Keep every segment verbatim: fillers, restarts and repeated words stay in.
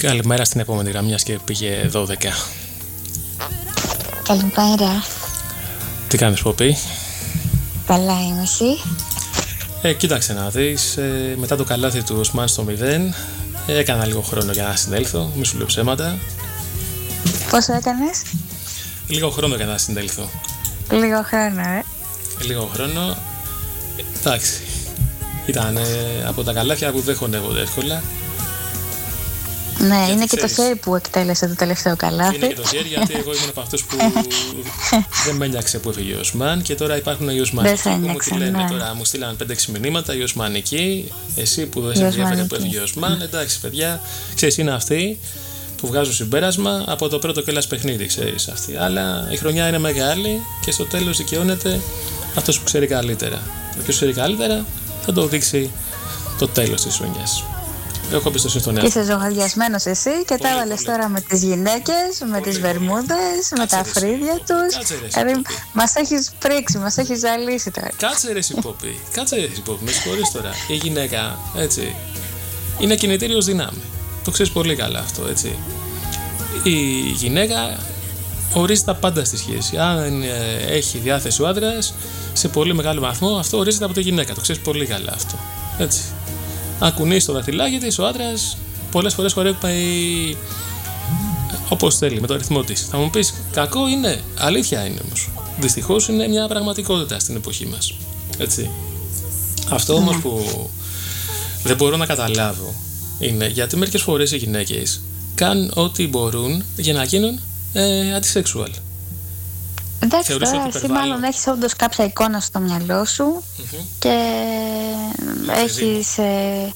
Καλημέρα στην επόμενη γραμμή, μιας και πήγε δώδεκα. Καλημέρα. Τι κάνεις, Ποπή? Καλά είμαι, εσύ? Ε, κοίταξε να δεις, ε, μετά το καλάθι του Οσμάν στο μηδέν, ε, έκανα λίγο χρόνο για να συνέλθω, μη σου λέω ψέματα. Πόσο έκανες? Λίγο χρόνο για να συνέλθω. Λίγο χρόνο, ε. Λίγο χρόνο, εντάξει. Ήταν ε, από τα καλάθια που δεν χωνεύονται εύκολα. Ναι, γιατί είναι ξέρεις, και το χέρι που εκτέλεσε το τελευταίο καλάθι. Είναι και το χέρι, γιατί εγώ ήμουν από αυτούς που δεν με ένιαξε που έφυγε ο Οσμάν και τώρα υπάρχουν οι Οσμανικοί που μου τη λένε. Ναι. Τώρα μου στείλανε πέντε έξι μηνύματα οι Οσμανικοί, εσύ που δεν σε ενδιαφέρει που έφυγε ο Οσμάν. Εντάξει, παιδιά, ξέρεις, είναι αυτοί που βγάζουν συμπέρασμα από το πρώτο κιόλας παιχνίδι, ξέρεις αυτοί. Αλλά η χρονιά είναι μεγάλη και στο τέλος δικαιώνεται αυτός που ξέρει καλύτερα. Όποιος ξέρει καλύτερα θα το δείξει το τέλος της χρονιάς. Έχω εμπιστοσύνη στον εαυτό. Και είσαι ζωγαδιασμένος εσύ και πολύ, τα έβαλες τώρα με τις γυναίκες, με πολύ, τις βερμούδες, με τα φρύδια τους. Δηλαδή μας έχεις πρίξει, μας έχεις ζαλίσει τώρα. Κάτσε ρε Ποπή, κάτσε ρε Ποπή, με συγχωρείς τώρα. Η γυναίκα, έτσι, είναι κινητήριος δυνάμει. Το ξέρεις πολύ καλά αυτό, έτσι. Η γυναίκα ορίζει τα πάντα στη σχέση. Αν ε, έχει διάθεση ο άντρας, σε πολύ μεγάλο βαθμό αυτό ορίζεται από τη γυναίκα. Το ξέρεις πολύ καλά αυτό, έτσι. Αν κουνήσει το δαχτυλάκι της, ο άντρας πολλές φορές χορεύει όπως θέλει, με το ρυθμό της. Θα μου πεις, κακό είναι, αλήθεια είναι όμως. Δυστυχώς είναι μια πραγματικότητα στην εποχή μας. Έτσι. Αυτό όμως που δεν μπορώ να καταλάβω είναι γιατί μερικές φορές οι γυναίκες κάνουν ό,τι μπορούν για να γίνουν ε, αντισεξουαλ. Εντάξει, θεωρείς τώρα εσύ μάλλον έχεις όντως κάποια εικόνα στο μυαλό σου mm-hmm. και mm-hmm. έχεις, ε,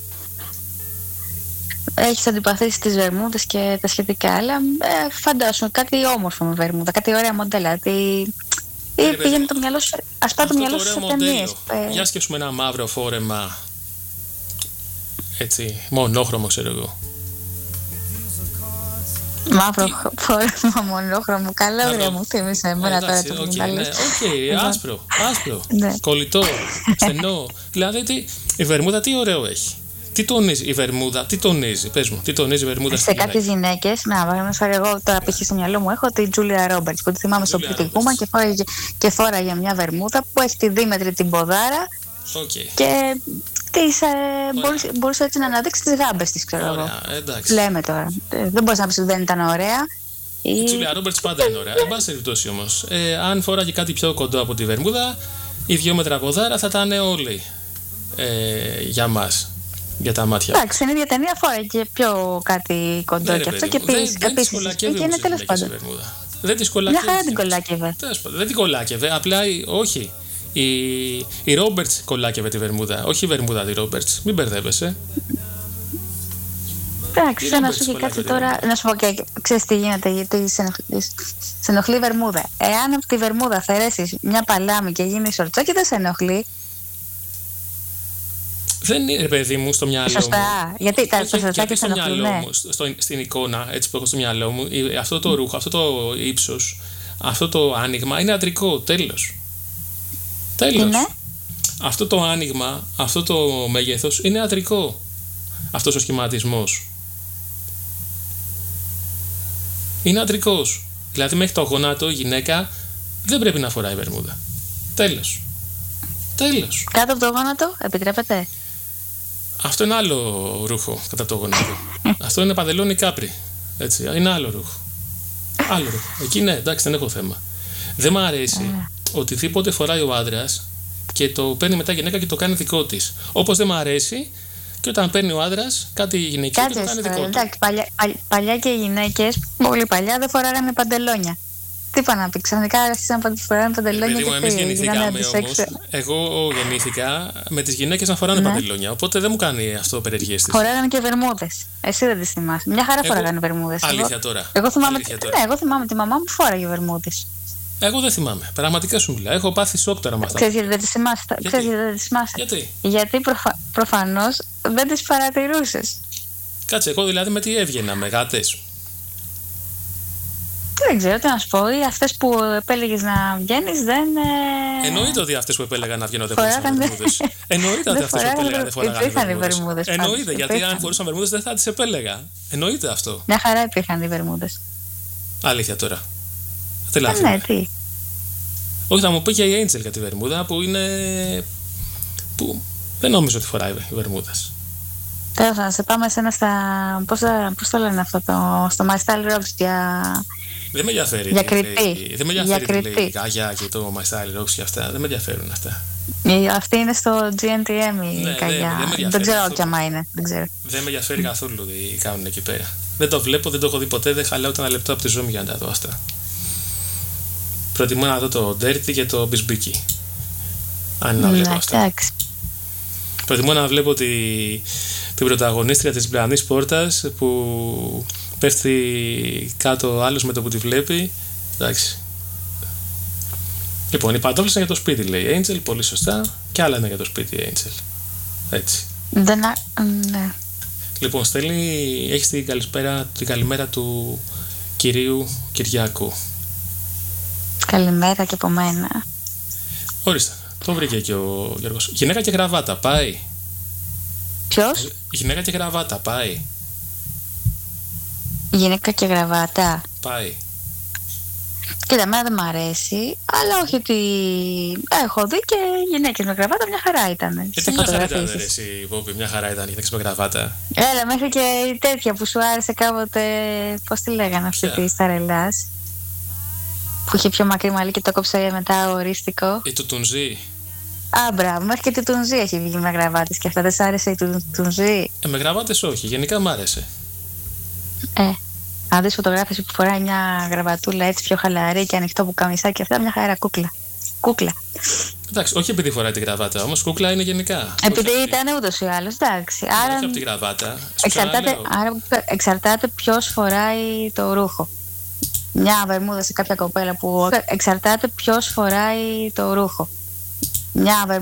έχεις αντιπαθήσει τις βερμούδες και τα σχετικά, αλλά ε, φαντάσου κάτι όμορφο με βερμούδα, κάτι ωραία μοντέλα, τι... ή πήγαινε το μυαλό σου, ας πάει το μυαλό σου σε ταινίες. Ε... Για σκέψουμε ένα μαύρο φόρεμα, έτσι, μονόχρωμο ξέρω εγώ. Μαύρο φόρεμα μονόχρωμο. Καλό ρε μου θύμισε εμένα τώρα το μυαλό. Οκ, άσπρο, άσπρο, κολλητό, στενό. Δηλαδή η βερμούδα τι ωραίο έχει. Τι τονίζει η βερμούδα, τι τονίζει, πες μου, τι τονίζει η βερμούδα σε κάποιες γυναίκες. Να, παραδείγματος εγώ τώρα π.χ. στο μυαλό μου έχω τη Τζούλια Ρόμπερτς που τη θυμάμαι στο Πλητικούμα και φόραγε μια βερμούδα που έχει τη δίμετρη την ποδάρα. Και της, ε, μπορούσε, μπορούσε έτσι να αναδείξει τις γάμπες της, ξέρω εγώ. Λέμε τώρα. Δεν μπορείς να πεις ότι δεν ήταν ωραία. Η Τζούλια Ρόμπερτς πάντα είναι ωραία. Εν πάση περιπτώσει όμως, ε, αν φόραγε κάτι πιο κοντό από τη βερμούδα, οι δυο μέτρα ποδάρα θα ήταν όλοι ε, για μας, για τα μάτια. Εντάξει, είναι ίδια ταινία, φόραγε και πιο κάτι κοντό ναι, και αυτό. Και επίσης είναι τέλος πάντων. Δεν τη κολάκευε. Μια χαρά την κολάκευε. Δεν την κολάκευε, απλά όχι. Η, η Ρόμπερτς κολλάκευε τη βερμούδα, όχι η βερμούδα τη Ρόμπερτς. Μην μπερδεύεσαι. Εντάξει, να σου πει κάτι τώρα. Να σου πω και ξέρεις τι γίνεται, γιατί σε ενοχλεί η βερμούδα. Εάν από τη βερμούδα αφαιρέσεις μια παλάμη και γίνει σορτσάκι, δεν σε ενοχλεί. Δεν είναι, παιδί μου, στο μυαλό Σωστά. μου. Σωστά. Γιατί τα σορτσάκια σε ενοχλούν. Ναι. Στο, στην εικόνα, έτσι που έχω στο μυαλό μου, αυτό το ρούχο, αυτό το ύψος, αυτό το άνοιγμα είναι αντρικό, τέλος. Τέλος. Είναι? Αυτό το άνοιγμα, αυτό το μέγεθος είναι αντρικό. Αυτός ο σχηματισμός είναι αντρικός. Δηλαδή μέχρι το γόνατο η γυναίκα δεν πρέπει να φοράει βερμούδα. Τέλος. Τέλος. Κάτω από το γόνατο επιτρέπεται? Αυτό είναι άλλο ρούχο κατά το γόνατο. Αυτό είναι παντελόνι κάπρι. Έτσι, είναι άλλο ρούχο. Άλλο ρούχο. Εκεί ναι, εντάξει, δεν έχω θέμα. Δεν μ' αρέσει οτιδήποτε φοράει ο άντρας και το παίρνει μετά η γυναίκα και το κάνει δικό της. Όπως δεν μ' αρέσει και όταν παίρνει ο άντρας κάτι γυναικείο και το κάνει δικό του. Εντάξει, παλιά, παλιά, παλιά και οι γυναίκες, πολύ παλιά, δεν φοράγανε παντελόνια. Τι είπα να πει, ξαφνικά άρχισαν να φοράνε παντελόνια. Παιδί μου, εμείς γεννηθήκαμε όμως. Εγώ γεννήθηκα με τις γυναίκες να φοράνε ναι. παντελόνια. Οπότε δεν μου κάνει αυτό περιεργή αίσθηση. Φοράγανε και βερμούδες. Εσύ δεν τις θυμάσαι. Μια χαρά εγώ... φοράγανε βερμούδες. Αλήθεια τώρα. Εγώ θυμάμαι, Αλήθεια τώρα. Ναι, εγώ θυμάμαι τη μαμά μου φόραγε βερμούδες. Εγώ δεν θυμάμαι. Πραγματικά σου μιλάω. Έχω πάθει σοκ τώρα με αυτά. Ξέρεις γιατί δεν τις θυμάσαι. Γιατί, δεν τις θυμάσαι. γιατί? γιατί προφα... προφανώς δεν τις παρατηρούσες. Κάτσε, εγώ δηλαδή με τι έβγαινα, με γάτες. Δεν ξέρω τι να σου πω. Ή αυτές που επέλεγες να βγαίνεις δεν. Ε... Εννοείται ότι αυτές που επέλεγαν να βγαίνουν δεν φορούσαν βερμούδες. Εννοείται ότι αυτές που επέλεγαν δεν φοράγαν βερμούδες. Εννοείται, γιατί αν φορούσαν βερμούδες δεν θα τις επέλεγα. Εννοείται αυτό. Μια χαρά υπήρχαν οι βερμούδες. Αλήθεια τώρα. Τι λάθη. Ναι, τι. Όχι, θα μου πει και η Angel για τη βερμούδα που είναι. Που δεν νομίζω ότι φοράει οι βερμούδες. Τέλος, να σε πάμε σε ένα στα. Πώς, πώς το λένε αυτό το. Στο My Style Rocks για. Δεν με ενδιαφέρει. Για κριτή. Δεν με ενδιαφέρει η Γάγια και το My Style Rocks και αυτά. Δεν με ενδιαφέρουν αυτά. Αυτή είναι στο τζι εν τι εμ η ναι, Καγιά. Δεν, δεν, δεν ξέρω κι άμα είναι. Δεν, ξέρω. δεν με ενδιαφέρει καθόλου τι κάνουν εκεί πέρα. Δεν το βλέπω, δεν το έχω δει ποτέ. Δεν χαλάω ούτε ένα λεπτό από τη ζωή μου για να τα δω αυτά. Προτιμώ να δω το Dirty και το Bisbiki. Αν να βλέπω αυτά. Εντάξει. Προτιμώ να βλέπω τη, την πρωταγωνίστρια της Μπλανής Πόρτας που πέφτει κάτω άλλος με το που τη βλέπει. Εντάξει. Λοιπόν, οι παντόφλες είναι για το σπίτι, λέει η Angel, πολύ σωστά. Και άλλα είναι για το σπίτι η Angel. Έτσι. Δεν, ναι. Λοιπόν, στέλνει, έχεις την καλησπέρα, την καλημέρα του κυρίου Κυριάκου. Καλημέρα και από μένα. Ορίστε, το βρήκε και ο Γιώργος. Γυναίκα και γραβάτα, πάει. Ποιος? Γυναίκα και γραβάτα, πάει. Γυναίκα και γραβάτα. Πάει. Κοίτα, εμένα δεν μ' αρέσει, αλλά όχι ότι έχω δει και γυναίκες με γραβάτα, μια χαρά ήταν. Γιατί μια χαρά ήταν, εσύ, Πόπη, μια χαρά ήταν γυναίκες με γραβάτα. Έλα, μέχρι και η τέτοια που σου άρεσε κάποτε, πώς τη λέγανε αυτή τη Σταρελάς, που είχε πιο μακρύ μαλλί και το κόψε μετά ορίστικο. Η του Τουνζή. Α, μπράβο, μέχρι και τη Τουνζή έχει βγει με γραβάτες και αυτά. Δεν σ' άρεσε η του Τουνζή? Ε, με γραβάτες όχι, γενικά μ' άρεσε. Ε. Αν δεις φωτογράφηση που φοράει μια γραβατούλα έτσι πιο χαλαρή και ανοιχτό που καμισάκι, αυτά μια χαρά κούκλα. Κούκλα. Εντάξει, όχι επειδή φοράει τη γραβάτα, όμως κούκλα είναι γενικά. Επειδή ήταν ούτως ή άλλως, εντάξει. Άρα, όχι από τη γραβάτα. Εξαρτάται, άρα, εξαρτάται ποιος φοράει το ρούχο. Μια βερμούδα σε κάποια κοπέλα που. Εξαρτάται ποιος φοράει το ρούχο. Μια